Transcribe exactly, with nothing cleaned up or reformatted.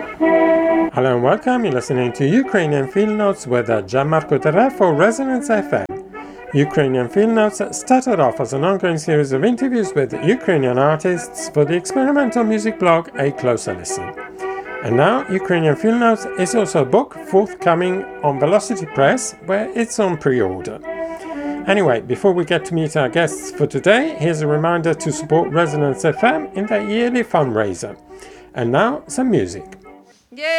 Hello and welcome. You're listening to Ukrainian Field Notes with Gianmarco Terra for Resonance F M. Ukrainian Field Notes started off as an ongoing series of interviews with Ukrainian artists for the experimental music blog A Closer Listen. And now Ukrainian Field Notes is also a book forthcoming on Velocity Press, where it's on pre-order. Anyway, before we get to meet our guests for today, here's a reminder to support Resonance F M in their yearly fundraiser. And now, some music.